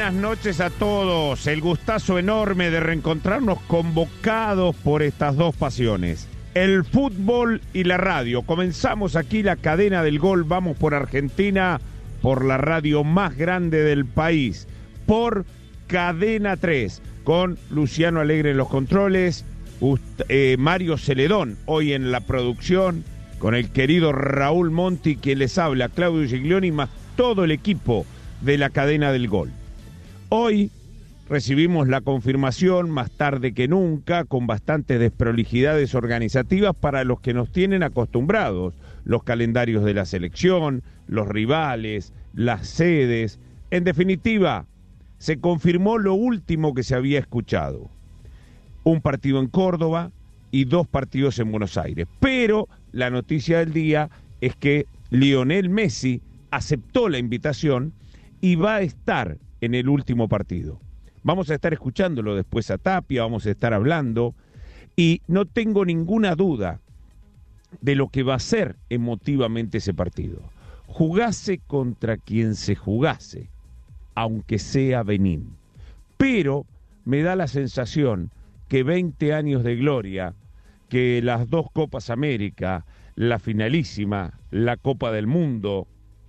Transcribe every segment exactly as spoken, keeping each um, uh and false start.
buenas noches a todos. El gustazo enorme de reencontrarnos convocados por estas dos pasiones, el fútbol y la radio. Comenzamos aquí la cadena del gol. Vamos por Argentina, por la radio más grande del país, por Cadena tres, con Luciano Alegre en los controles, eh, Mario Celedón hoy en la producción, con el querido Raúl Monti, quien les habla, Claudio Giglioni, más todo el equipo de la cadena del gol. Hoy recibimos la confirmación, más tarde que nunca, con bastantes desprolijidades organizativas para los que nos tienen acostumbrados, los calendarios de la selección, los rivales, las sedes. En definitiva, se confirmó lo último que se había escuchado: un partido en Córdoba y dos partidos en Buenos Aires. Pero la noticia del día es que Lionel Messi aceptó la invitación y va a estar en el último partido. Vamos a estar escuchándolo después a Tapia, vamos a estar hablando, y no tengo ninguna duda de lo que va a ser emotivamente ese partido. Jugase contra quien se jugase, aunque sea Benín. Pero me da la sensación que veinte años de gloria, que las dos Copas América, la finalísima, la Copa del Mundo,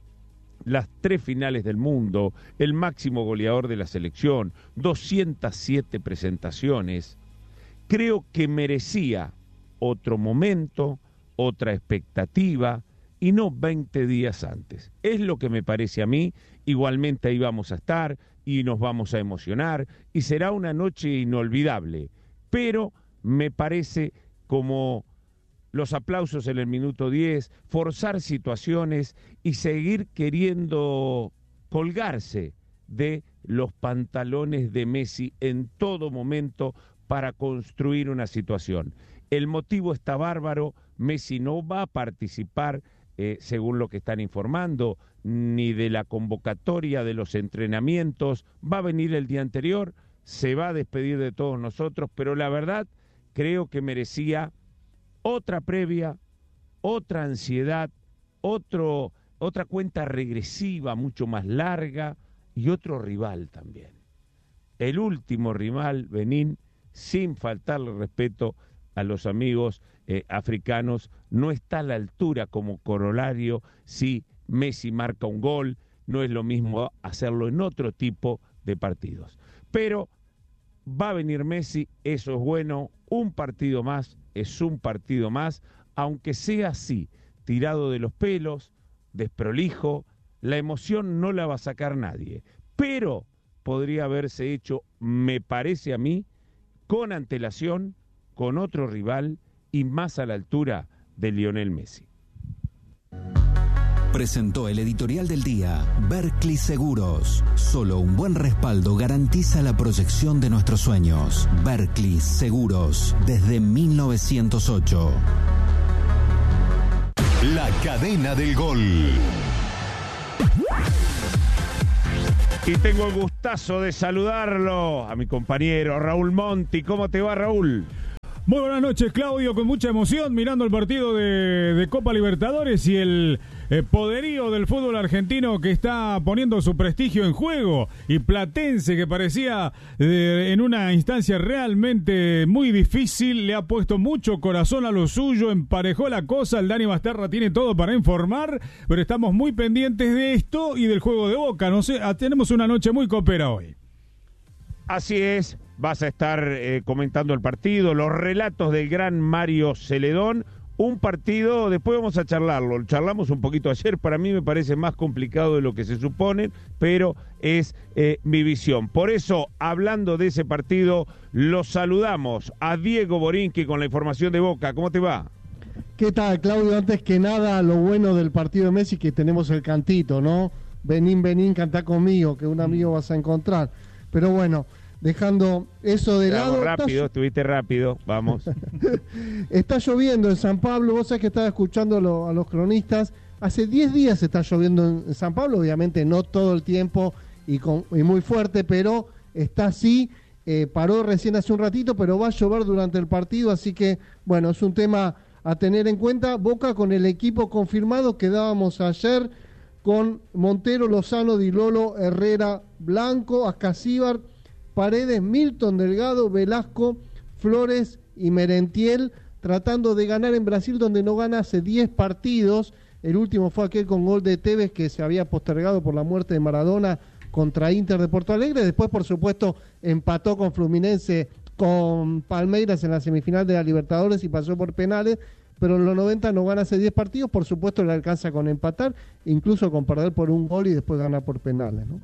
las tres finales del mundo, el máximo goleador de la selección, doscientas siete presentaciones, creo que merecía otro momento, otra expectativa, y no veinte días antes. Es lo que me parece a mí. Igualmente ahí vamos a estar y nos vamos a emocionar y será una noche inolvidable, pero me parece, como los aplausos en el minuto diez, forzar situaciones y seguir queriendo colgarse de los pantalones de Messi en todo momento para construir una situación. El motivo está bárbaro. Messi no va a participar, eh, según lo que están informando, ni de la convocatoria de los entrenamientos. Va a venir el día anterior, se va a despedir de todos nosotros, pero la verdad creo que merecía otra previa, otra ansiedad, otro, otra cuenta regresiva mucho más larga y otro rival también. El último rival, Benín, sin faltarle respeto a los amigos eh, africanos, no está a la altura como corolario. Si Messi marca un gol, no es lo mismo hacerlo en otro tipo de partidos. Pero va a venir Messi, eso es bueno. Un partido más es un partido más, aunque sea así, tirado de los pelos, desprolijo. La emoción no la va a sacar nadie, pero podría haberse hecho, me parece a mí, con antelación, con otro rival y más a la altura de Lionel Messi. Presentó el editorial del día Berkeley Seguros. Solo un buen respaldo garantiza la proyección de nuestros sueños. Berkeley Seguros, desde mil novecientos ocho. La cadena del gol. Y tengo el gustazo de saludarlo a mi compañero Raúl Monti. ¿Cómo te va, Raúl? Muy buenas noches, Claudio, con mucha emoción mirando el partido de, de Copa Libertadores y el eh, poderío del fútbol argentino que está poniendo su prestigio en juego, y Platense, que parecía eh, en una instancia realmente muy difícil, le ha puesto mucho corazón a lo suyo, emparejó la cosa. El Dani Basterra tiene todo para informar, pero estamos muy pendientes de esto y del juego de Boca. No sé, tenemos una noche muy copera hoy. Así es. Vas a estar eh, comentando el partido, los relatos del gran Mario Celedón. Un partido, después vamos a charlarlo. Charlamos un poquito ayer, para mí me parece más complicado de lo que se supone, pero es eh, mi visión. Por eso, hablando de ese partido, los saludamos a Diego Borinqui con la información de Boca. ¿Cómo te va? ¿Qué tal, Claudio? Antes que nada, lo bueno del partido de Messi, que tenemos el cantito, ¿no? Benín, Benín, cantá conmigo, que un amigo vas a encontrar. Pero bueno, dejando eso de Estamos lado. rápido, está... estuviste rápido, vamos. Está lloviendo en San Pablo. Vos sabés que estaba escuchando a, lo, a los cronistas. Hace diez días está lloviendo en San Pablo, obviamente no todo el tiempo y, con, y muy fuerte, pero está así. Eh, paró recién hace un ratito, pero va a llover durante el partido, así que, bueno, es un tema a tener en cuenta. Boca con el equipo confirmado, quedábamos ayer con Montero, Lozano, Di Lolo, Herrera, Blanco, Ascasíbar, Paredes, Milton Delgado, Velasco, Flores y Merentiel, tratando de ganar en Brasil, donde no gana hace diez partidos. El último fue aquel con gol de Tevez, que se había postergado por la muerte de Maradona contra Inter de Porto Alegre. Después, por supuesto, empató con Fluminense, con Palmeiras en la semifinal de la Libertadores y pasó por penales, pero en los noventa no gana hace diez partidos. Por supuesto, le alcanza con empatar, incluso con perder por un gol y después gana por penales, ¿no?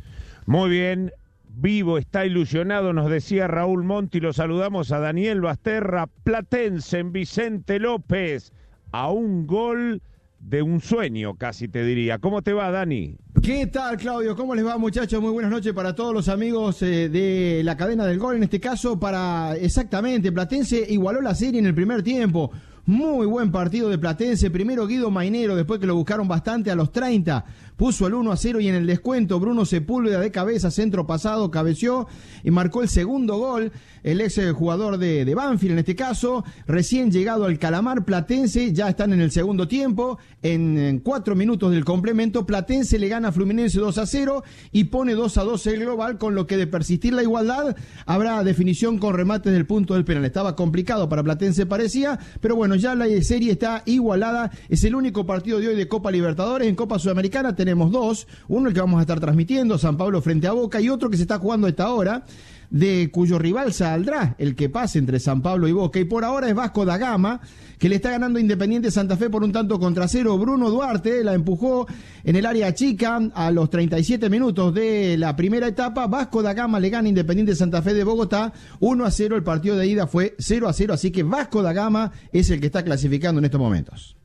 Muy bien. Vivo, está ilusionado, nos decía Raúl Monti. Lo saludamos a Daniel Basterra, Platense en Vicente López, a un gol de un sueño, casi te diría. ¿Cómo te va, Dani? ¿Qué tal, Claudio? ¿Cómo les va, muchachos? Muy buenas noches para todos los amigos eh, de la cadena del gol. En este caso, para exactamente, Platense igualó la serie en el primer tiempo. Muy buen partido de Platense. Primero Guido Mainero, después que lo buscaron bastante a los treinta. Puso el uno a cero y en el descuento Bruno Sepúlveda de cabeza, centro pasado, cabeció y marcó el segundo gol. El ex jugador de, de Banfield, en este caso, recién llegado al Calamar. Platense, ya están en el segundo tiempo. En, en cuatro minutos del complemento, Platense le gana a Fluminense dos a cero y pone dos a dos el global, con lo que de persistir la igualdad habrá definición con remates del punto del penal. Estaba complicado para Platense, parecía, pero bueno, ya la serie está igualada. Es el único partido de hoy de Copa Libertadores. En Copa Sudamericana tenemos dos, uno el que vamos a estar transmitiendo, San Pablo frente a Boca, y otro que se está jugando a esta hora, de cuyo rival saldrá el que pase entre San Pablo y Boca, y por ahora es Vasco da Gama, que le está ganando Independiente Santa Fe por un tanto contra cero. Bruno Duarte la empujó en el área chica a los treinta y siete minutos de la primera etapa. Vasco da Gama le gana Independiente Santa Fe de Bogotá uno a cero, el partido de ida fue cero a cero, así que Vasco da Gama es el que está clasificando en estos momentos.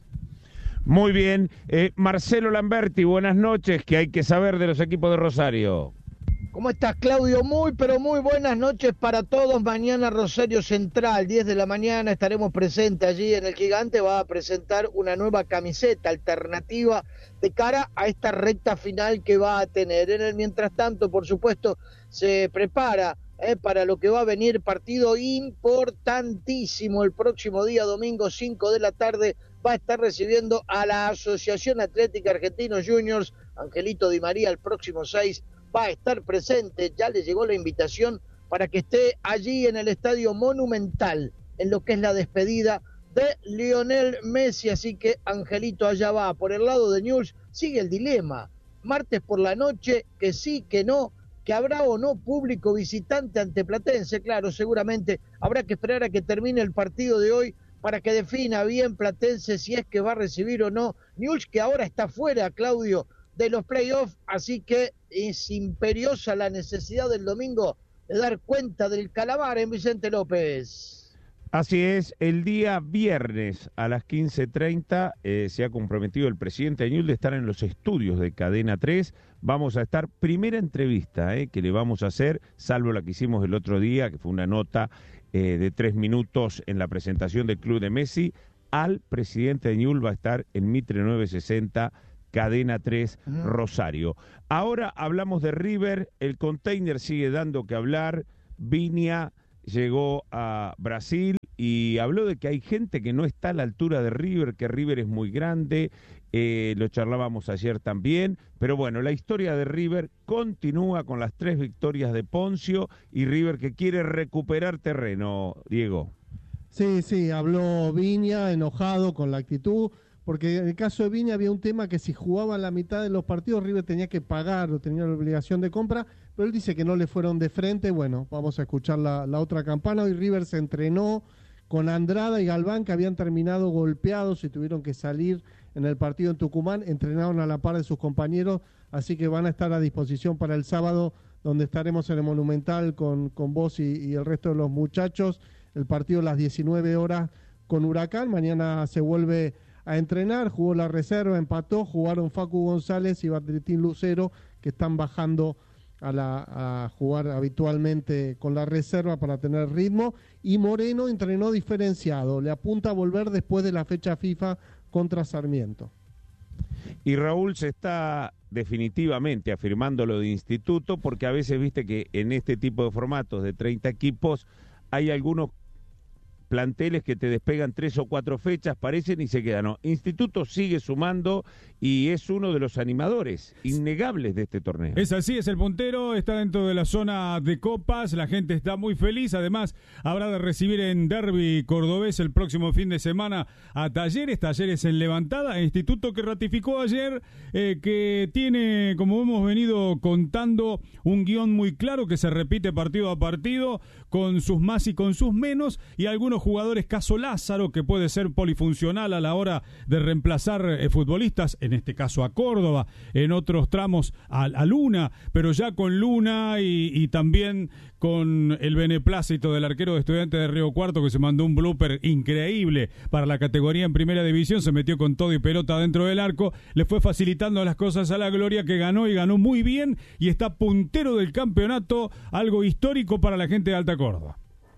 Muy bien, eh, Marcelo Lamberti, buenas noches. ¿Qué hay que saber de los equipos de Rosario? ¿Cómo estás, Claudio? Muy, pero muy buenas noches para todos. Mañana Rosario Central, diez de la mañana, estaremos presentes allí en el Gigante. Va a presentar una nueva camiseta alternativa de cara a esta recta final que va a tener. En el mientras tanto, por supuesto, se prepara eh, para lo que va a venir, partido importantísimo. El próximo día, domingo, cinco de la tarde, va a estar recibiendo a la Asociación Atlética Argentinos Juniors. Angelito Di María, el próximo seis, va a estar presente. Ya le llegó la invitación para que esté allí en el Estadio Monumental, en lo que es la despedida de Lionel Messi. Así que Angelito allá va. Por el lado de Newell's sigue el dilema. Martes por la noche, que sí, que no, que habrá o no público visitante ante Platense. Claro, seguramente habrá que esperar a que termine el partido de hoy para que defina bien Platense si es que va a recibir o no Newell's, que ahora está fuera, Claudio, de los playoffs, así que es imperiosa la necesidad del domingo de dar cuenta del Calamar en Vicente López. Así es, el día viernes a las quince treinta eh, se ha comprometido el presidente de Newell's de estar en los estudios de Cadena tres. Vamos a estar, primera entrevista eh, que le vamos a hacer, salvo la que hicimos el otro día, que fue una nota eh, de tres minutos en la presentación del club de Messi, al presidente de Newell's va a estar en Mitre novecientos sesenta, Cadena tres, uh-huh. Rosario. Ahora hablamos de River, el container sigue dando que hablar. Viña llegó a Brasil y habló de que hay gente que no está a la altura de River, que River es muy grande, eh, lo charlábamos ayer también, pero bueno, la historia de River continúa con las tres victorias de Poncio y River que quiere recuperar terreno, Diego. Sí, sí, habló Viña enojado con la actitud, porque en el caso de Viña había un tema que si jugaban la mitad de los partidos River tenía que pagar o tenía la obligación de compra, pero él dice que no le fueron de frente. Bueno, vamos a escuchar la, la otra campana. Hoy River se entrenó con Andrada y Galván, que habían terminado golpeados y tuvieron que salir en el partido en Tucumán, entrenaron a la par de sus compañeros, así que van a estar a disposición para el sábado, donde estaremos en el Monumental con, con vos y, y el resto de los muchachos. El partido a las diecinueve horas con Huracán, mañana se vuelve a entrenar, jugó la reserva, empató, jugaron Facu González y Batritín Lucero, que están bajando a, la, a jugar habitualmente con la reserva para tener ritmo, y Moreno entrenó diferenciado, le apunta a volver después de la fecha FIFA contra Sarmiento. Y Raúl se está definitivamente afirmando lo de instituto, porque a veces viste que en este tipo de formatos de treinta equipos hay algunos planteles que te despegan tres o cuatro fechas, parecen y se quedan. No, Instituto sigue sumando y es uno de los animadores innegables de este torneo. Es así, es el puntero, está dentro de la zona de copas, la gente está muy feliz, además habrá de recibir en derbi cordobés el próximo fin de semana a Talleres, Talleres en levantada, Instituto que ratificó ayer eh, que tiene, como hemos venido contando, un guión muy claro que se repite partido a partido, con sus más y con sus menos, y algunos jugadores, caso Lázaro, que puede ser polifuncional a la hora de reemplazar eh, futbolistas, en este caso a Córdoba, en otros tramos a, a Luna, pero ya con Luna y, y también con el beneplácito del arquero de Estudiantes de Río Cuarto, que se mandó un blooper increíble para la categoría en primera división, se metió con todo y pelota dentro del arco, le fue facilitando las cosas a la Gloria, que ganó y ganó muy bien, y está puntero del campeonato, algo histórico para la gente de Alta Córdoba.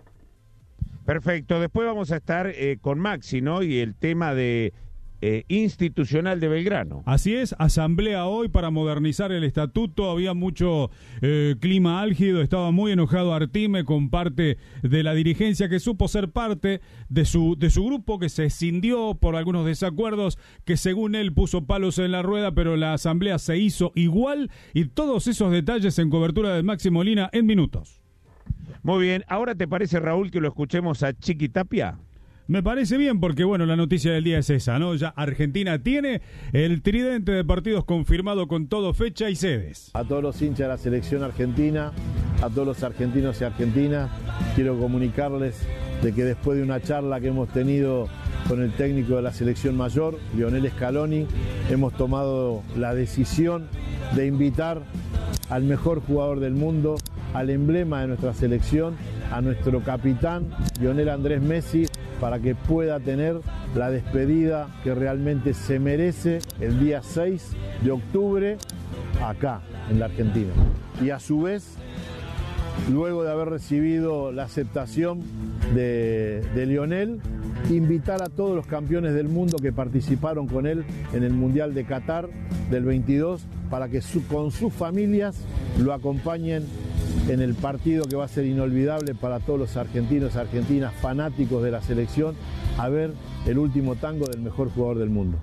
Perfecto, después vamos a estar eh, con Maxi, ¿no? Y el tema de eh, institucional de Belgrano. Así es, asamblea hoy para modernizar el estatuto, había mucho eh, clima álgido, estaba muy enojado Artime con parte de la dirigencia que supo ser parte de su, de su grupo, que se escindió por algunos desacuerdos, que según él puso palos en la rueda, pero la asamblea se hizo igual, y todos esos detalles en cobertura de Maxi Molina en minutos. Muy bien, ahora te parece, Raúl, que lo escuchemos a Chiqui Tapia. Me parece bien porque, bueno, la noticia del día es esa, ¿no? Ya Argentina tiene el tridente de partidos confirmado con todo, fecha y sedes. A todos los hinchas de la selección argentina, a todos los argentinos y argentinas, quiero comunicarles de que después de una charla que hemos tenido con el técnico de la selección mayor, Lionel Scaloni, hemos tomado la decisión de invitar al mejor jugador del mundo, al emblema de nuestra selección, a nuestro capitán, Lionel Andrés Messi, para que pueda tener la despedida que realmente se merece el día seis de octubre acá, en la Argentina. Y a su vez, luego de haber recibido la aceptación de, de Lionel, invitar a todos los campeones del mundo que participaron con él en el Mundial de Qatar del veintidós, para que su, con sus familias lo acompañen en el partido que va a ser inolvidable para todos los argentinos y argentinas fanáticos de la selección, a ver el último tango del mejor jugador del mundo.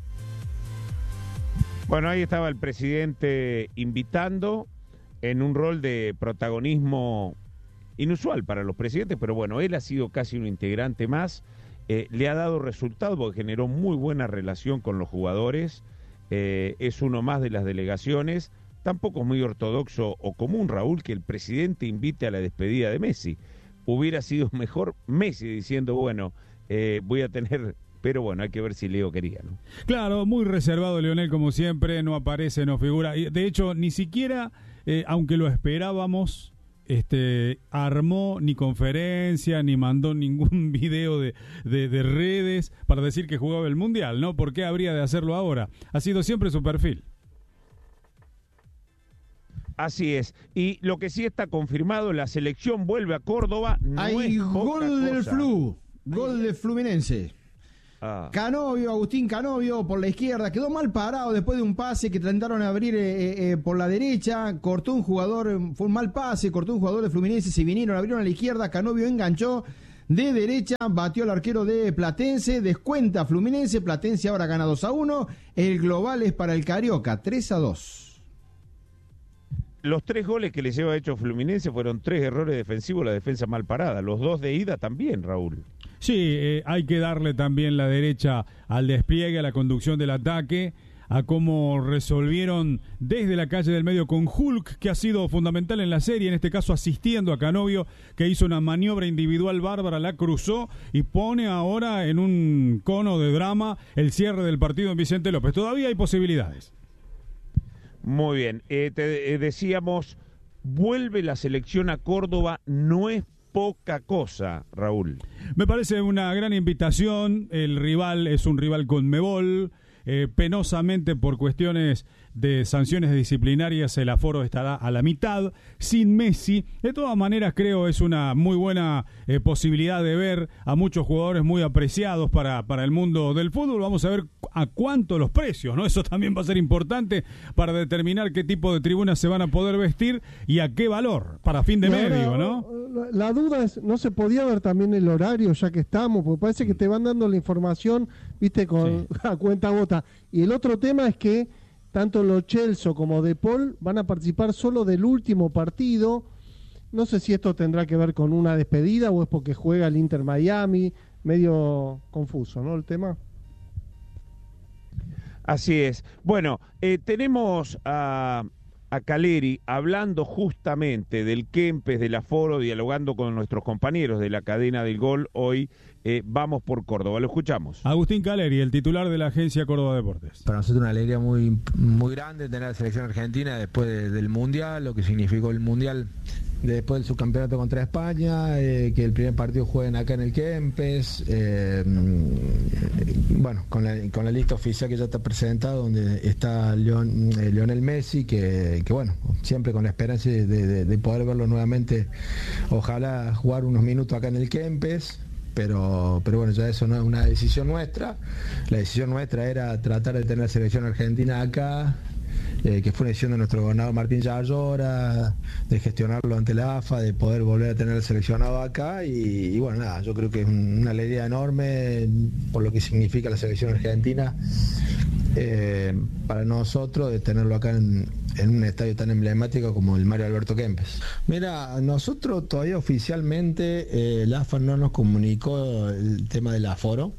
Bueno, ahí estaba el presidente invitando en un rol de protagonismo inusual para los presidentes, pero bueno, él ha sido casi un integrante más, eh, le ha dado resultado porque generó muy buena relación con los jugadores, eh, es uno más de las delegaciones. Tampoco es muy ortodoxo o común, Raúl, que el presidente invite a la despedida de Messi. Hubiera sido mejor Messi diciendo, bueno, eh, voy a tener... Pero bueno, hay que ver si Leo quería, ¿no? Claro, muy reservado Lionel como siempre, no aparece, no figura. De hecho, ni siquiera, eh, aunque lo esperábamos, este, armó ni conferencia, ni mandó ningún video de, de, de redes para decir que jugaba el Mundial, ¿no? ¿Por qué habría de hacerlo ahora? Ha sido siempre su perfil. Así es. Y lo que sí está confirmado, la selección vuelve a Córdoba. No Hay es gol del cosa. Flu, gol de Fluminense. Ah. Canovio, Agustín Canovio por la izquierda, quedó mal parado después de un pase que intentaron abrir eh, eh, por la derecha, cortó un jugador, fue un mal pase, cortó un jugador de Fluminense, se vinieron, abrieron a la izquierda, Canovio enganchó de derecha, batió al arquero de Platense, descuenta Fluminense, Platense ahora gana dos a uno, el global es para el Carioca, tres a dos. Los tres goles que le lleva hecho Fluminense fueron tres errores defensivos, la defensa mal parada. Los dos de ida también, Raúl. Sí, eh, hay que darle también la derecha al despliegue, a la conducción del ataque, a cómo resolvieron desde la calle del medio con Hulk, que ha sido fundamental en la serie, en este caso asistiendo a Canovio, que hizo una maniobra individual bárbara, la cruzó y pone ahora en un cono de drama el cierre del partido en Vicente López. Todavía hay posibilidades. Muy bien, eh, te eh, decíamos, vuelve la selección a Córdoba, no es poca cosa, Raúl. Me parece una gran invitación, el rival es un rival Conmebol, eh, penosamente por cuestiones de sanciones disciplinarias el aforo estará a la mitad, sin Messi. De todas maneras, creo es una muy buena eh, posibilidad de ver a muchos jugadores muy apreciados para, para el mundo del fútbol. Vamos a ver a cuánto los precios, ¿no? Eso también va a ser importante para determinar qué tipo de tribunas se van a poder vestir y a qué valor, para fin de no, medio, no, ¿no? La, la duda es, ¿no se podía ver también el horario ya que estamos? Porque parece que te van dando la información, viste, con Sí. a cuenta gota. Y el otro tema es que tanto Lo Celso como De Paul van a participar solo del último partido. No sé si esto tendrá que ver con una despedida o es porque juega el Inter Miami. Medio confuso, ¿no? El tema. Así es. Bueno, eh, tenemos a, a Caleri hablando justamente del Kempes, del aforo, dialogando con nuestros compañeros de la cadena del gol. Hoy eh, vamos por Córdoba. Lo escuchamos. Agustín Caleri, el titular de la agencia Córdoba Deportes. Para nosotros una alegría muy, muy grande tener a la selección argentina después de, del Mundial, lo que significó el Mundial después del subcampeonato contra España, eh, que el primer partido jueguen acá en el Kempes, eh, bueno, con la, con la lista oficial que ya está presentada, donde está Leon, eh, Lionel Messi, que, que bueno, siempre con la esperanza de, de, de poder verlo nuevamente, ojalá jugar unos minutos acá en el Kempes. Pero, pero bueno, ya eso no es una decisión nuestra. La decisión nuestra era tratar de tener la selección argentina acá, eh, que fue una decisión de nuestro gobernador Martín Yayora, de gestionarlo ante la A F A, de poder volver a tener el seleccionado acá. Y, y bueno, nada, yo creo que es una alegría enorme por lo que significa la selección argentina eh, para nosotros, de tenerlo acá en, en un estadio tan emblemático como el Mario Alberto Kempes. Mira, nosotros todavía oficialmente eh, el A F A no nos comunicó el tema del aforo.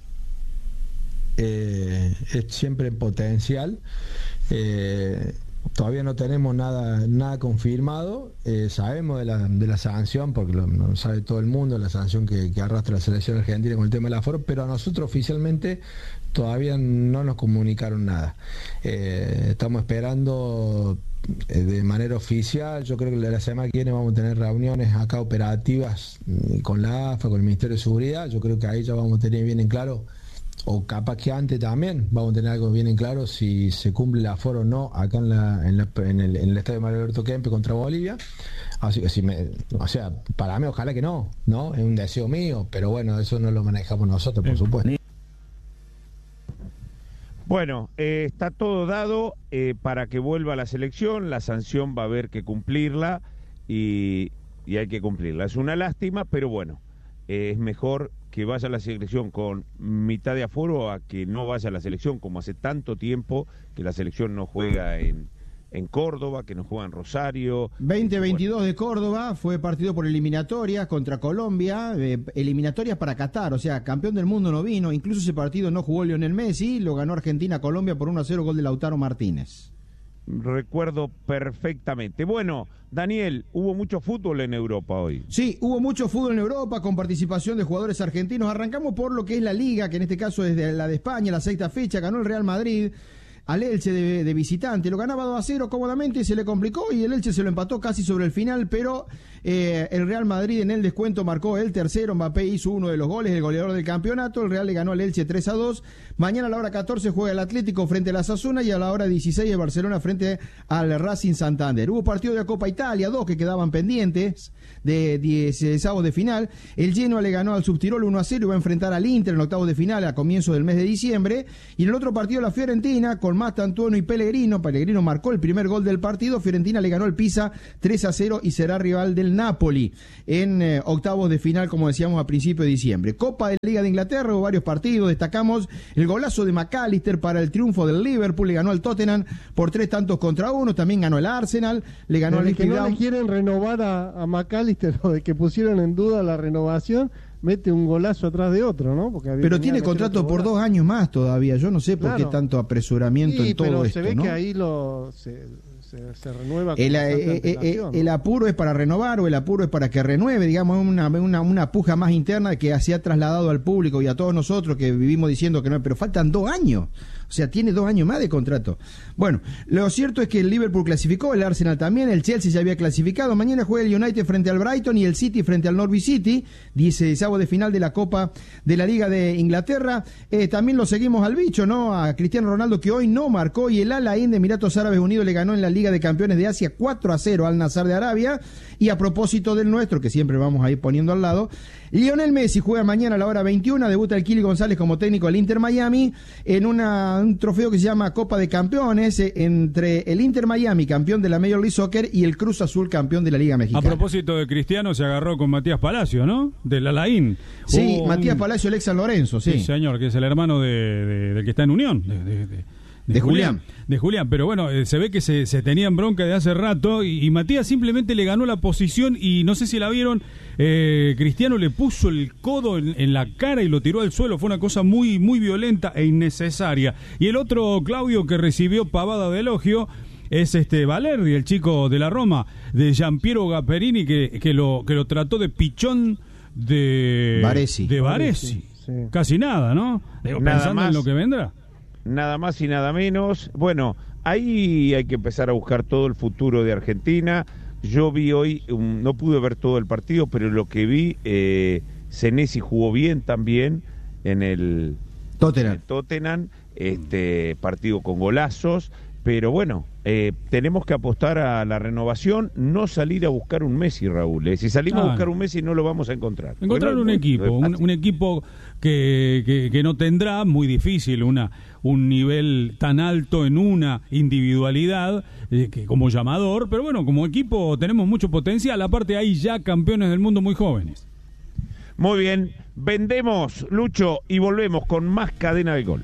Eh, es siempre en potencial. Eh, todavía no tenemos nada nada confirmado. Eh, sabemos de la, de la sanción, porque lo, lo sabe todo el mundo, la sanción que, que arrastra la selección argentina con el tema del aforo, pero a nosotros oficialmente todavía no nos comunicaron nada. Eh, estamos esperando eh, de manera oficial. Yo creo que la semana que viene vamos a tener reuniones acá operativas eh, con la A F A, con el Ministerio de Seguridad. Yo creo que ahí ya vamos a tener bien en claro, o capaz que antes también vamos a tener algo bien en claro, si se cumple el aforo o no acá en, la, en, la, en, el, en el estadio Mario Alberto Kempes contra Bolivia. Así que si me, o sea, para mí ojalá que no, ¿no? Es un deseo mío, pero bueno, eso no lo manejamos nosotros, por supuesto. Bueno, eh, está todo dado eh, para que vuelva a la selección. La sanción va a haber que cumplirla y, y hay que cumplirla. Es una lástima, pero bueno, eh, es mejor que vaya a la selección con mitad de aforo a que no vaya a la selección, como hace tanto tiempo que la selección no juega en, en Córdoba, que no juega en Rosario. veinte veintidós de Córdoba, fue partido por eliminatorias contra Colombia, eh, eliminatorias para Qatar, o sea, campeón del mundo no vino, incluso ese partido no jugó Lionel Messi, lo ganó Argentina-Colombia por uno a cero, gol de Lautaro Martínez. Recuerdo perfectamente. Bueno, Daniel, hubo mucho fútbol en Europa hoy. Sí, hubo mucho fútbol en Europa con participación de jugadores argentinos. Arrancamos por lo que es la Liga, que en este caso es de la de España, la sexta fecha, ganó el Real Madrid al Elche de, de visitante, lo ganaba dos a cero cómodamente, se le complicó y el Elche se lo empató casi sobre el final, pero eh, el Real Madrid en el descuento marcó el tercero, Mbappé hizo uno de los goles, el goleador del campeonato, el Real le ganó al Elche tres a dos, mañana a la hora catorce juega el Atlético frente a la Asasuna y a la hora dieciséis el Barcelona frente al Racing Santander. Hubo partido de Copa Italia, dos que quedaban pendientes de dieciseisavos de final, el Genoa le ganó al Subtirol uno a cero y va a enfrentar al Inter en octavos de final a comienzo del mes de diciembre, y en el otro partido la Fiorentina con Mastantuono y Pellegrino, Pellegrino marcó el primer gol del partido, Fiorentina le ganó al Pisa tres a cero y será rival del Napoli en eh, octavos de final, como decíamos a principio de diciembre. Copa de Liga de Inglaterra, hubo varios partidos, destacamos el golazo de McAllister para el triunfo del Liverpool, le ganó al Tottenham por tres tantos contra uno, también ganó el Arsenal, le ganó al Desde que no le quieren renovar a, a McAllister, o de que pusieron en duda la renovación, mete un golazo atrás de otro, ¿no? Porque pero tiene contrato por dos años más todavía, yo no sé por claro. qué tanto apresuramiento sí, en todo pero esto, se ve ¿no? que ahí lo se, se, se renueva con el, eh, eh, ¿no? el apuro es para renovar o el apuro es para que renueve, digamos, una, una, una puja más interna que se ha trasladado al público y a todos nosotros que vivimos diciendo que no, pero faltan dos años. O sea, tiene dos años más de contrato. Bueno, lo cierto es que el Liverpool clasificó, el Arsenal también, el Chelsea ya había clasificado. Mañana juega el United frente al Brighton y el City frente al Norwich City, dieciseisavo de final de la Copa de la Liga de Inglaterra. Eh, también lo seguimos al bicho, ¿no? A Cristiano Ronaldo, que hoy no marcó, y el Al Ain de Emiratos Árabes Unidos le ganó en la Liga de Campeones de Asia cuatro a cero al Nassr de Arabia. Y a propósito del nuestro, que siempre vamos a ir poniendo al lado, Lionel Messi juega mañana a la hora veintiuna, debuta el Kili González como técnico del Inter Miami en una, un trofeo que se llama Copa de Campeones eh, entre el Inter Miami, campeón de la Major League Soccer, y el Cruz Azul, campeón de la Liga Mexicana. A propósito de Cristiano, se agarró con Matías Palacio, ¿no? Del Al Ain. Sí, Hubo Matías un... Palacio, el ex San Lorenzo, sí. Sí, señor, que es el hermano de, de, del que está en Unión, de, de, de... De, de Julián, Julián. De Julián, pero bueno, eh, se ve que se, se tenían bronca de hace rato y, y Matías simplemente le ganó la posición y no sé si la vieron, eh, Cristiano le puso el codo en, en la cara y lo tiró al suelo, fue una cosa muy, muy violenta e innecesaria. Y el otro, Claudio, que recibió pavada de elogio, es este Valerdi, el chico de la Roma, de Giampiero Gasperini, que, que, lo, que lo trató de pichón de Baresi. De Baresi. Sí. Casi nada, ¿no? Digo, Nada pensando más. en lo que vendrá. Nada más y nada menos. Bueno, ahí hay que empezar a buscar todo el futuro de Argentina. Yo vi hoy, um, no pude ver todo el partido, pero lo que vi, eh, Senesi jugó bien también en el Tottenham. en el Tottenham, este partido con golazos. Pero bueno, eh, tenemos que apostar a la renovación, no salir a buscar un Messi, Raúl. Eh. Si salimos Ah. a buscar un Messi no lo vamos a encontrar. Encontrar Bueno, un muy- equipo, muy un, fácil. un equipo que, que, que no tendrá, muy difícil, una un nivel tan alto en una individualidad eh, que como llamador, pero bueno, como equipo tenemos mucho potencial, aparte hay ya campeones del mundo muy jóvenes. Muy bien, vendemos, Lucho, y volvemos con más Cadena del Gol.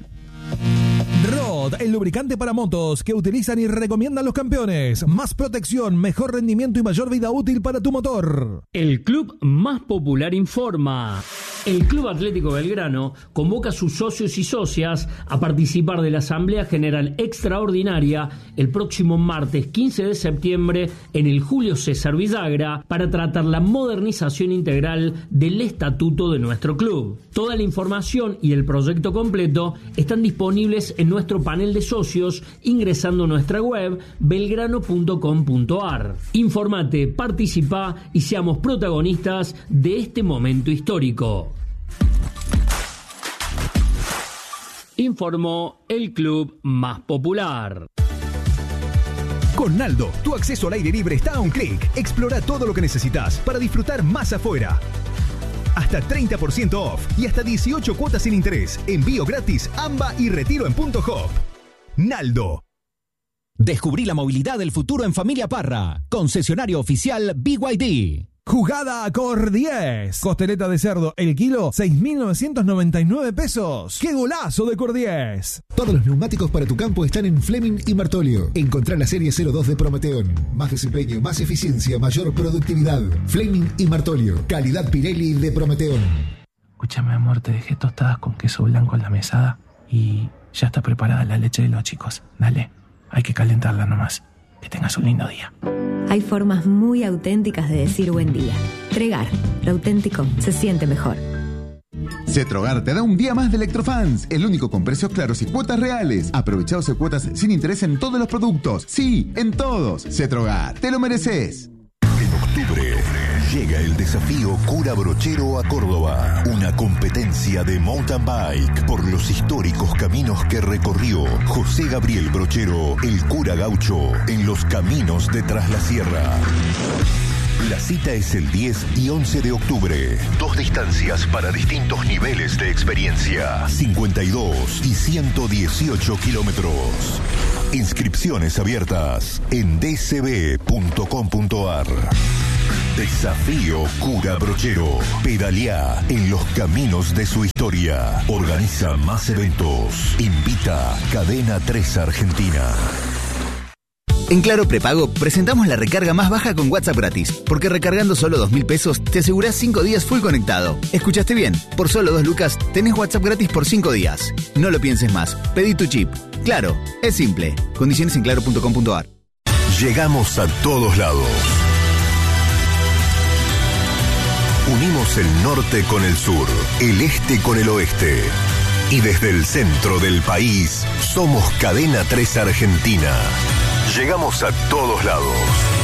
Rod, el lubricante para motos que utilizan y recomiendan los campeones. Más protección, mejor rendimiento y mayor vida útil para tu motor. El club más popular informa. El Club Atlético Belgrano convoca a sus socios y socias a participar de la Asamblea General Extraordinaria el próximo martes quince de septiembre en el Julio César Villagra para tratar la modernización integral del estatuto de nuestro club. Toda la información y el proyecto completo están disponibles en nuestro panel de socios ingresando a nuestra web belgrano punto com punto ar. Informate, participa y seamos protagonistas de este momento histórico. Informó el club más popular. Con Naldo, tu acceso al aire libre está a un clic. Explora todo lo que necesitas para disfrutar más afuera. Hasta treinta por ciento off y hasta dieciocho cuotas sin interés. Envío gratis, AMBA y retiro en Punto Hop. Naldo. Descubrí la movilidad del futuro en Familia Parra. Concesionario oficial B Y D. Jugada Cor diez. Costeleta de cerdo, el kilo, seis mil novecientos noventa y nueve pesos. ¡Qué golazo de Cor diez! Todos los neumáticos para tu campo están en Fleming y Martolio. Encontrá la serie cero dos de Prometeon. Más desempeño, más eficiencia, mayor productividad. Fleming y Martolio. Calidad Pirelli de Prometeon. Escúchame, amor, te dejé tostadas con queso blanco en la mesada y ya está preparada la leche de los chicos. Dale, hay que calentarla nomás. Que tengas un lindo día. Hay formas muy auténticas de decir buen día. Tregar, lo auténtico se siente mejor. Cetrogar te da un día más de Electrofans, el único con precios claros y cuotas reales. Aprovecha doce cuotas sin interés en todos los productos. Sí, en todos. Cetrogar, te lo mereces. En octubre llega el desafío Cura Brochero a Córdoba, una competencia de mountain bike por los históricos caminos que recorrió José Gabriel Brochero, el cura gaucho, en los caminos de Tras la Sierra. La cita es el diez y once de octubre. Dos distancias para distintos niveles de experiencia. cincuenta y dos y ciento dieciocho kilómetros. Inscripciones abiertas en d c b punto com punto ar. Desafío Cura Brochero. Pedaleá en los caminos de su historia. Organiza más eventos. Invita Cadena tres Argentina. En Claro Prepago presentamos la recarga más baja con WhatsApp gratis, porque recargando solo dos mil pesos te asegurás cinco días full conectado. ¿Escuchaste bien? Por solo dos lucas tenés WhatsApp gratis por cinco días. No lo pienses más. Pedí tu chip. Claro, es simple. Condiciones en claro punto com punto ar. Llegamos a todos lados. Unimos el norte con el sur, el este con el oeste. Y desde el centro del país Somos Cadena tres Argentina. Llegamos a todos lados.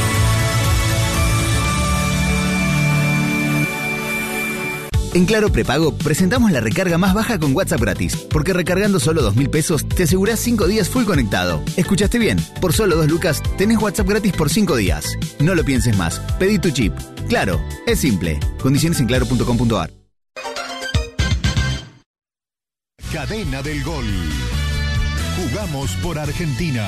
En Claro Prepago presentamos la recarga más baja con WhatsApp gratis, porque recargando solo dos mil pesos te asegurás cinco días full conectado. ¿Escuchaste bien? Por solo dos lucas tenés WhatsApp gratis por cinco días. No lo pienses más, pedí tu chip. Claro, es simple. Condiciones en claro punto com punto a r. Cadena del Gol. Jugamos por Argentina.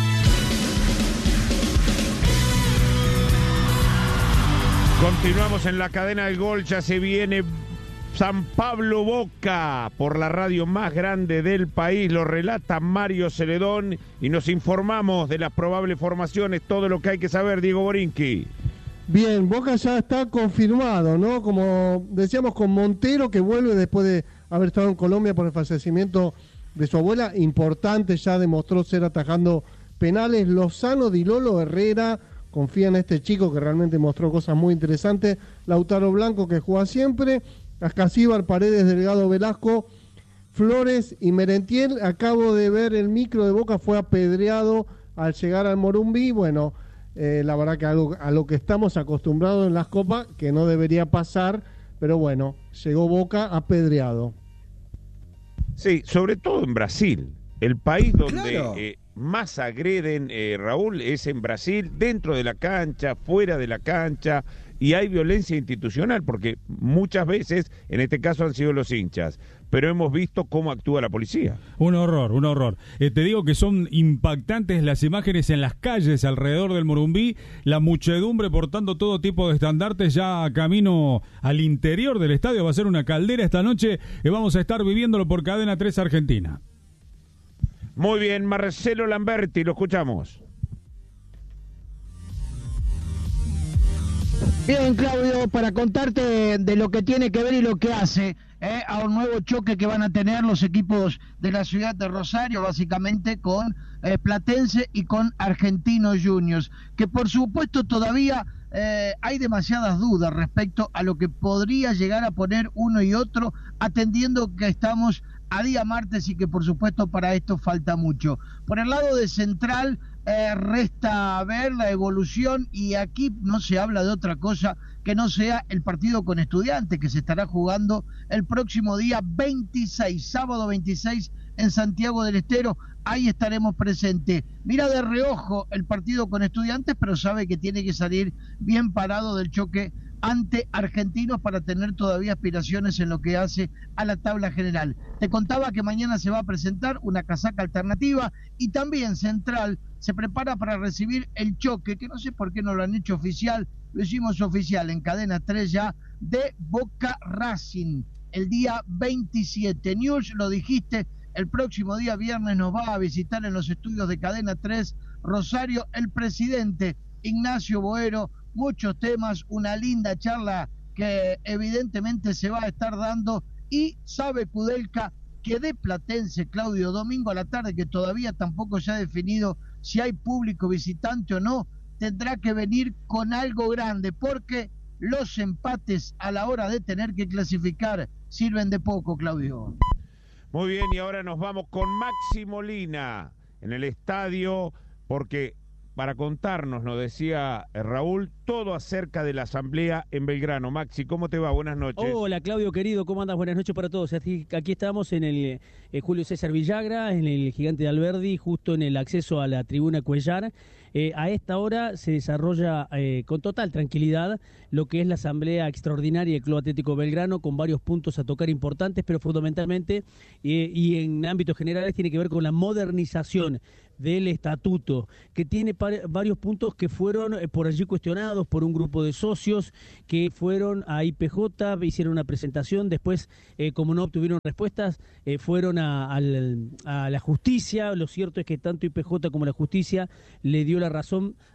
Continuamos en la cadena del gol, ya se viene San Pablo Boca por la radio más grande del país, lo relata Mario Celedón y nos informamos de las probables formaciones, todo lo que hay que saber, Diego Borinqui. Bien, Boca ya está confirmado, ¿no? Como decíamos con Montero, que vuelve después de haber estado en Colombia por el fallecimiento de su abuela, importante, ya demostró ser atajando penales. Lozano, Di Lolo, Herrera, confía en este chico que realmente mostró cosas muy interesantes. Lautaro Blanco, que juega siempre. Ascasíbar, Paredes, Delgado, Velasco, Flores y Merentiel. Acabo de ver el micro de Boca, fue apedreado al llegar al Morumbí. Bueno, eh, la verdad que algo a lo que estamos acostumbrados en las copas, que no debería pasar, pero bueno, llegó Boca apedreado. Sí, sobre todo en Brasil, el país donde Claro. eh, más agreden, eh, Raúl, es en Brasil, dentro de la cancha, fuera de la cancha, y hay violencia institucional, porque muchas veces, en este caso han sido los hinchas, pero hemos visto cómo actúa la policía. Un horror, un horror. Eh, te digo que son impactantes las imágenes en las calles alrededor del Morumbí, la muchedumbre portando todo tipo de estandartes ya camino al interior del estadio. Va a ser una caldera esta noche y vamos a estar viviéndolo por Cadena tres Argentina. Muy bien, Marcelo Lamberti, lo escuchamos. Bien, Claudio, para contarte de lo que tiene que ver y lo que hace eh, a un nuevo choque que van a tener los equipos de la ciudad de Rosario, básicamente con eh, Platense y con Argentinos Juniors, que por supuesto todavía eh, hay demasiadas dudas respecto a lo que podría llegar a poner uno y otro, atendiendo que estamos a día martes y que por supuesto para esto falta mucho. Por el lado de Central, eh, resta ver la evolución y aquí no se habla de otra cosa que no sea el partido con Estudiantes que se estará jugando el próximo día veintiséis, sábado veintiséis en Santiago del Estero. Ahí estaremos presentes. Mira de reojo el partido con Estudiantes, pero sabe que tiene que salir bien parado del choque ante Argentinos para tener todavía aspiraciones en lo que hace a la tabla general. Te contaba que mañana se va a presentar una casaca alternativa y también Central se prepara para recibir el choque, que no sé por qué no lo han hecho oficial, lo hicimos oficial en Cadena tres ya, de Boca Racing, el día veintisiete. News, lo dijiste, el próximo día viernes nos va a visitar en los estudios de Cadena tres Rosario el presidente Ignacio Boero. Muchos temas, una linda charla que evidentemente se va a estar dando y sabe Kudelka que de Platense, Claudio, domingo a la tarde, que todavía tampoco se ha definido si hay público visitante o no, tendrá que venir con algo grande porque los empates a la hora de tener que clasificar sirven de poco, Claudio. Muy bien, y ahora nos vamos con Maxi Molina en el estadio, porque para contarnos, nos decía Raúl, todo acerca de la asamblea en Belgrano. Maxi, ¿cómo te va? Buenas noches. Hola, Claudio, querido, ¿cómo andas? Buenas noches para todos. Aquí, aquí estamos en el eh, Julio César Villagra, en el Gigante de Alberdi, justo en el acceso a la tribuna Cuellar. Eh, a esta hora se desarrolla eh, con total tranquilidad lo que es la asamblea extraordinaria del Club Atlético Belgrano, con varios puntos a tocar importantes, pero fundamentalmente eh, y en ámbitos generales tiene que ver con la modernización del estatuto, que tiene par- varios puntos que fueron eh, por allí cuestionados por un grupo de socios que fueron a I P J, hicieron una presentación, después eh, como no obtuvieron respuestas, eh, fueron a, al, a la justicia. Lo cierto es que tanto I P J como la justicia le dio la razón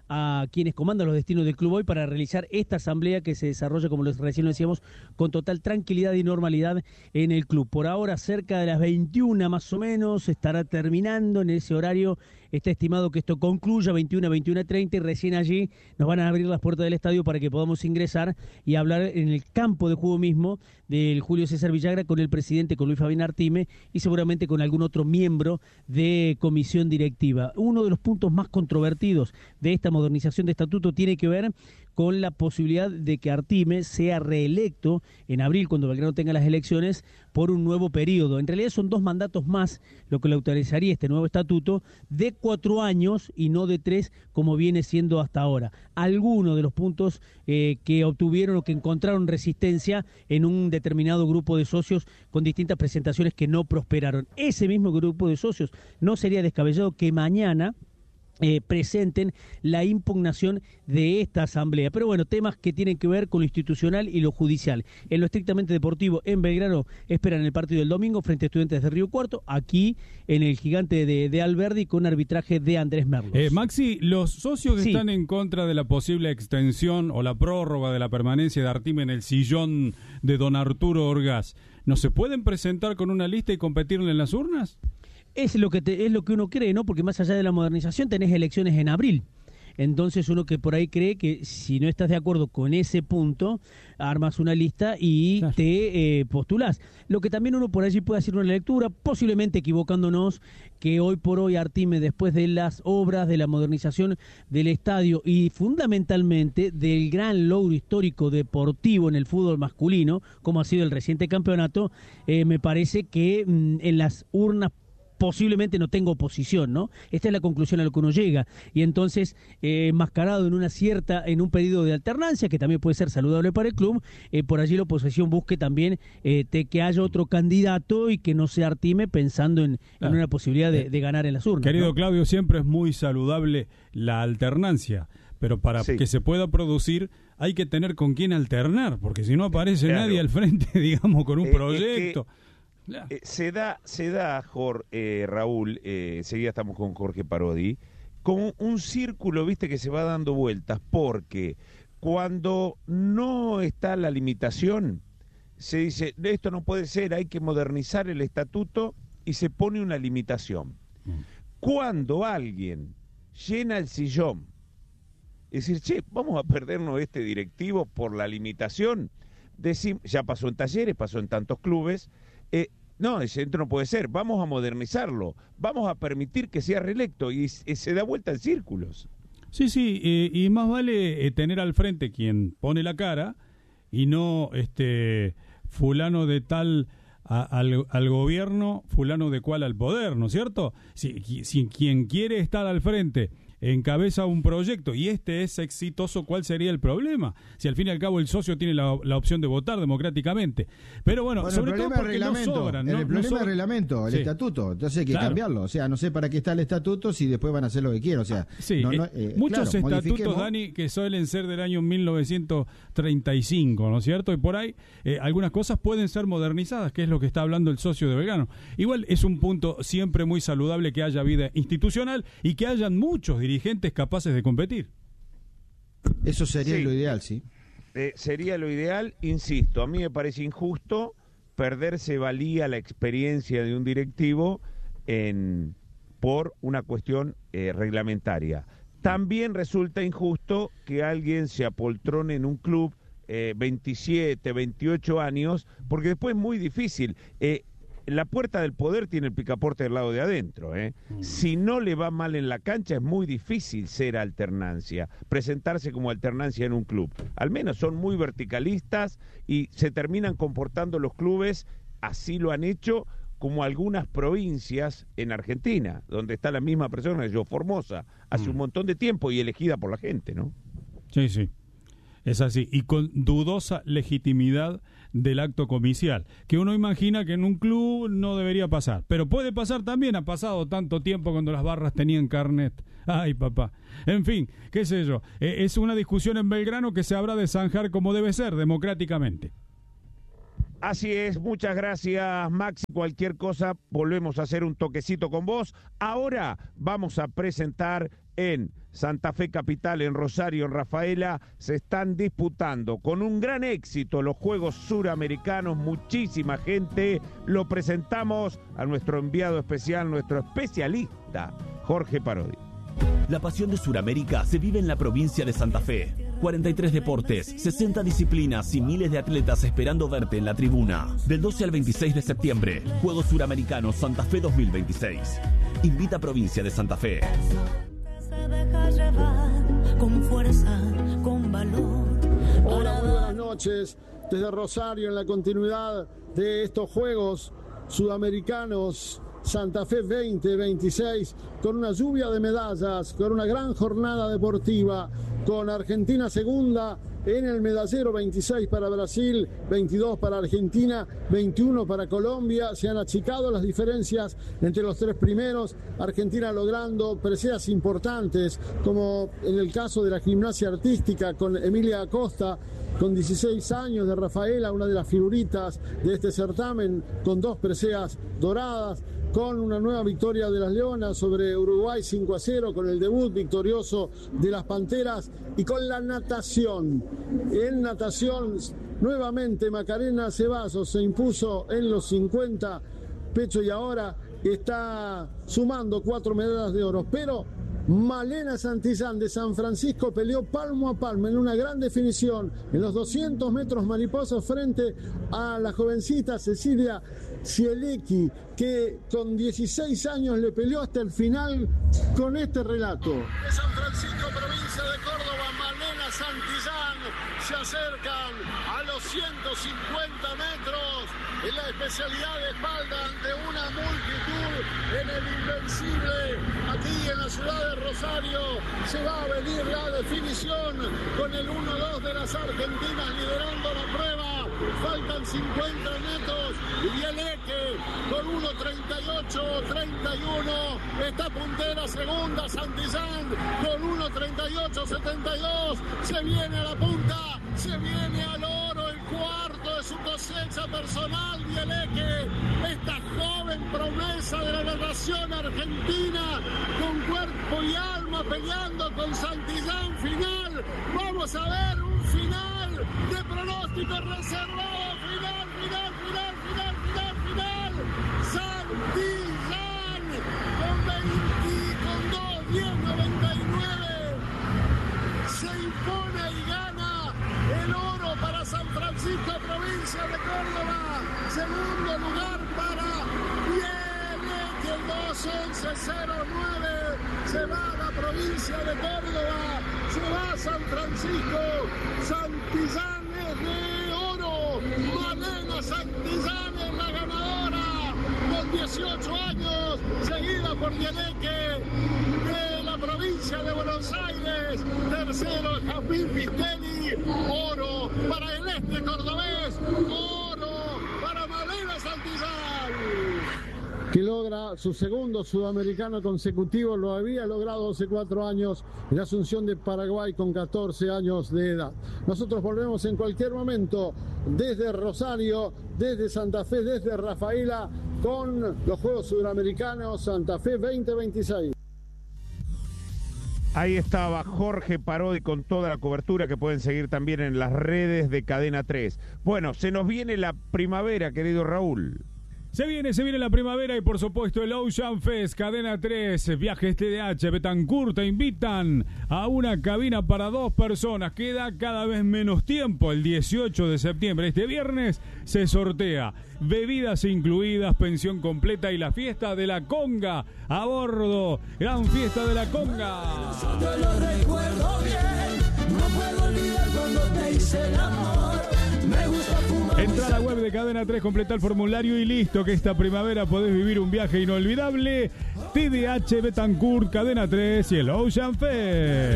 a quienes comandan los destinos del club hoy para realizar esta asamblea que se desarrolla, como recién lo decíamos, con total tranquilidad y normalidad en el club. Por ahora, cerca de las veintiuna más o menos, estará terminando en ese horario. Está estimado que esto concluya veintiuna, veintiuna treinta y recién allí nos van a abrir las puertas del estadio para que podamos ingresar y hablar en el campo de juego mismo del Julio César Villagra con el presidente, con Luis Fabián Artime y seguramente con algún otro miembro de comisión directiva. Uno de los puntos más controvertidos de esta modernización de estatuto tiene que ver con la posibilidad de que Artime sea reelecto en abril, cuando Belgrano tenga las elecciones, por un nuevo periodo. En realidad son dos mandatos más lo que le autorizaría este nuevo estatuto, de cuatro años y no de tres, como viene siendo hasta ahora. Algunos de los puntos eh, que obtuvieron o que encontraron resistencia en un determinado grupo de socios con distintas presentaciones que no prosperaron. Ese mismo grupo de socios no sería descabellado que mañana Eh, presenten la impugnación de esta asamblea. Pero bueno, temas que tienen que ver con lo institucional y lo judicial. En lo estrictamente deportivo, en Belgrano esperan el partido del domingo frente a Estudiantes de Río Cuarto, aquí en el Gigante de, de Alberdi, con arbitraje de Andrés Merlos. Eh, Maxi, los socios que Sí. están en contra de la posible extensión o la prórroga de la permanencia de Artime en el sillón de don Arturo Orgaz, ¿no se pueden presentar con una lista y competirle en las urnas? Es lo que te, es lo que uno cree, ¿no? Porque más allá de la modernización tenés elecciones en abril. Entonces uno que por ahí cree que si no estás de acuerdo con ese punto, armas una lista y claro. te eh, postulás. Lo que también uno por allí puede hacer una lectura, posiblemente equivocándonos, que hoy por hoy Artime, después de las obras de la modernización del estadio y fundamentalmente del gran logro histórico deportivo en el fútbol masculino, como ha sido el reciente campeonato, eh, me parece que mm, en las urnas posiblemente no tenga oposición, ¿no? Esta es la conclusión a la que uno llega. Y entonces, eh, enmascarado en una cierta, en un pedido de alternancia, que también puede ser saludable para el club, eh, por allí la oposición busque también eh, te, que haya otro candidato y que no sea Artime, pensando en, Claro. en una posibilidad de, de ganar en las urnas. Querido ¿no? Claudio, siempre es muy saludable la alternancia, pero para Sí. que se pueda producir hay que tener con quién alternar, porque si no aparece Claro. nadie al frente, digamos, con un Eh, es proyecto. que, eh, se da, se da, Jor, eh, Raúl, eh, enseguida estamos con Jorge Parodi, con un círculo, viste, que se va dando vueltas, porque cuando no está la limitación, se dice, esto no puede ser, hay que modernizar el estatuto, y se pone una limitación. Cuando alguien llena el sillón, es decir, che, vamos a perdernos este directivo por la limitación, decim, ya pasó en Talleres, pasó en tantos clubes, eh, no, ese no puede ser, vamos a modernizarlo, vamos a permitir que sea reelecto, y, y se da vuelta en círculos. Sí, sí, eh, y más vale eh, tener al frente quien pone la cara y no este fulano de tal a, al, al gobierno, fulano de cual al poder, ¿no es cierto? Si, si quien quiere estar al frente encabeza un proyecto y este es exitoso, ¿cuál sería el problema? Si al fin y al cabo el socio tiene la, la opción de votar democráticamente. Pero bueno, Bueno, sobre el todo problema porque es no reglamento, sobran. el no, problema no sobran. es reglamento, el Sí. estatuto. Entonces hay que Claro. cambiarlo. O sea, no sé para qué está el estatuto si después van a hacer lo que quieran. O sea, Sí, no, no, eh, eh, muchos claro, estatutos, modifiquemos. Dani, que suelen ser del año mil novecientos treinta y cinco, ¿no es cierto? Y por ahí eh, algunas cosas pueden ser modernizadas, que es lo que está hablando el socio de Belgrano. Igual es un punto siempre muy saludable que haya vida institucional y que hayan muchos dirigentes capaces de competir. Eso sería Sí. lo ideal, sí. Eh, sería lo ideal, insisto, a mí me parece injusto perderse valía la experiencia de un directivo en, por una cuestión eh, reglamentaria. También resulta injusto que alguien se apoltrone en un club eh, veintisiete, veintiocho años, porque después es muy difícil. Eh, la puerta del poder tiene el picaporte del lado de adentro. ¿eh? Mm. Si no le va mal en la cancha, es muy difícil ser alternancia, presentarse como alternancia en un club. Al menos son muy verticalistas y se terminan comportando los clubes, así lo han hecho, como algunas provincias en Argentina, donde está la misma persona, yo Formosa, hace mm. un montón de tiempo y elegida por la gente, ¿no? Sí, sí. Es así, y con dudosa legitimidad del acto comicial, que uno imagina que en un club no debería pasar, pero puede pasar también, ha pasado tanto tiempo cuando las barras tenían carnet. Ay, papá. En fin, qué sé yo, eh, es una discusión en Belgrano que se habrá de zanjar como debe ser, democráticamente. Así es, muchas gracias, Maxi. Cualquier cosa, volvemos a hacer un toquecito con vos. Ahora vamos a presentar en Santa Fe Capital, en Rosario, en Rafaela, se están disputando con un gran éxito los Juegos Suramericanos, muchísima gente. Lo presentamos a nuestro enviado especial, nuestro especialista, Jorge Parodi. La pasión de Suramérica se vive en la provincia de Santa Fe. cuarenta y tres deportes, sesenta disciplinas y miles de atletas esperando verte en la tribuna. Del doce al veintiséis de septiembre, Juegos Suramericanos Santa Fe dos mil veintiséis. Invita a Provincia de Santa Fe. Se deja llevar con fuerza, con valor. Hola, muy buenas noches. Desde Rosario, en la continuidad de estos Juegos Sudamericanos Santa Fe veinte veintiséis, con una lluvia de medallas, con una gran jornada deportiva, con Argentina segunda en el medallero, veintiséis para Brasil, veintidós para Argentina, veintiuno para Colombia. Se han achicado las diferencias entre los tres primeros, Argentina logrando preseas importantes, como en el caso de la gimnasia artística con Emilia Acosta, con dieciséis años, de Rafaela, una de las figuritas de este certamen, con dos preseas doradas, con una nueva victoria de las Leonas sobre Uruguay cinco a cero, con el debut victorioso de las Panteras, y con la natación. En natación, nuevamente Macarena Ceballos se impuso en los cincuenta pecho y ahora está sumando cuatro medallas de oro, pero Malena Santillán de San Francisco peleó palmo a palmo en una gran definición en los doscientos metros mariposos frente a la jovencita Cecilia Zielecki, que con dieciséis años le peleó hasta el final con este relato. De San Francisco, provincia de Córdoba, Malena Santillán se acercan a los ciento cincuenta metros en la especialidad de espalda ante una multitud en el Invencible. Aquí en la ciudad de Rosario se va a venir la definición con el uno dos de las argentinas liderando la prueba. Faltan cincuenta metros y Bieleque con uno treinta y ocho treinta y uno está puntera segunda. Santillán con uno treinta y ocho setenta y dos se viene a la punta, se viene al oro, el cuarto de su cosecha personal. Bieleque, esta joven promesa de la natación argentina, con cuerpo y alma peleando con Santillán. Final, vamos a ver un final de pronóstico reservado. Final, final, final, final, final, final. Santillán con veinte, con dos diez noventa y nueve se impone y gana el oro para San Francisco, provincia de Córdoba. Segundo lugar para Bieleque, el dos once cero nueve. Se va a la provincia de Córdoba, se va a San Francisco. Santillán es de oro. Malena Santillán es la ganadora con dieciocho años, seguida por Bieleque de la provincia de Buenos Aires. Tercero, Jazmín Pistelli. Oro para el este cordobés. Oro para Malena Santillán, que logra su segundo sudamericano consecutivo. Lo había logrado hace cuatro años en Asunción de Paraguay con catorce años de edad. Nosotros volvemos en cualquier momento desde Rosario, desde Santa Fe, desde Rafaela, con los Juegos Sudamericanos Santa Fe veinte veintiséis. Ahí estaba Jorge Parodi con toda la cobertura que pueden seguir también en las redes de Cadena tres. Bueno, se nos viene la primavera, querido Raúl. Se viene, se viene la primavera y por supuesto el Ocean Fest, Cadena tres, Viajes T D H, Betancourt te invitan a una cabina para dos personas. Queda cada vez menos tiempo, el dieciocho de septiembre. Este viernes se sortea bebidas incluidas, pensión completa y la fiesta de la conga a bordo. Gran fiesta de la conga. Yo lo recuerdo bien, no puedo olvidar cuando te hice el amor. Me gusta fumar. Entra a la web de Cadena tres, completa el formulario y listo, que esta primavera podés vivir un viaje inolvidable. T D H, Betancourt, Cadena tres y el Ocean Fest.